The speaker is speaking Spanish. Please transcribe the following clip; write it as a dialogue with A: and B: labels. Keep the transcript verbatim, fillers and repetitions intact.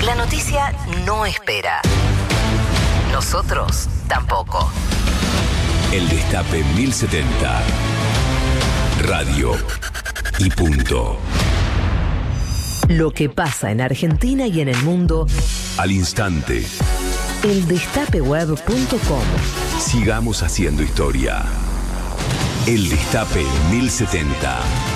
A: La noticia no espera. Nosotros tampoco.
B: El Destape mil setenta. Radio y punto.
A: Lo que pasa en Argentina y en el mundo
B: al instante.
A: el destape web punto com.
B: Sigamos haciendo historia. El Destape mil setenta.